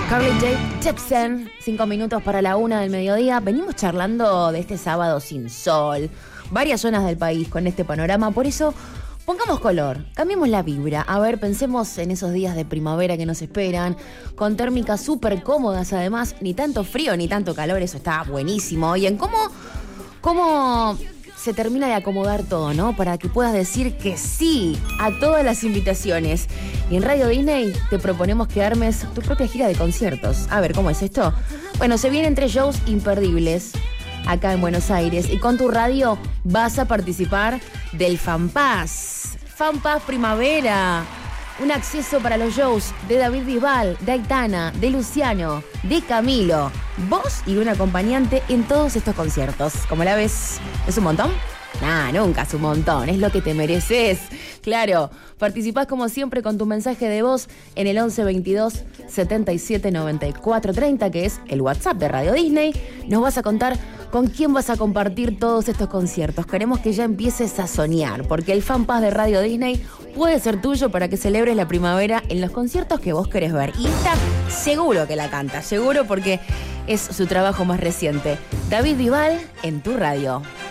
Carly Rae Jepsen, 5 minutos para la 1 del mediodía. Venimos charlando de este sábado sin sol, varias zonas del país con este panorama, por eso pongamos color, cambiemos la vibra. A ver, pensemos en esos días de primavera que nos esperan, con térmicas súper cómodas además, ni tanto frío ni tanto calor, eso está buenísimo. Y en cómo se termina de acomodar todo, ¿no? Para que puedas decir que sí a todas las invitaciones. Y en Radio Disney te proponemos que armes tu propia gira de conciertos. A ver, ¿cómo es esto? Bueno, se vienen 3 shows imperdibles acá en Buenos Aires. Y con tu radio vas a participar del FanPass. FanPass Primavera. Un acceso para los shows de David Bisbal, de Aitana, de Luciano, de Camilo. Vos y un acompañante en todos estos conciertos. ¿Cómo la ves? ¿Es un montón? Nah, nunca es un montón. Es lo que te mereces. Claro, participás como siempre con tu mensaje de voz en el 11 22 77 94 30, que es el WhatsApp de Radio Disney. Nos vas a contar con quién vas a compartir todos estos conciertos. Queremos que ya empieces a soñar, porque el FanPass de Radio Disney puede ser tuyo para que celebres la primavera en los conciertos que vos querés ver. Y está seguro que la canta, seguro, porque es su trabajo más reciente. David Bisbal en tu radio.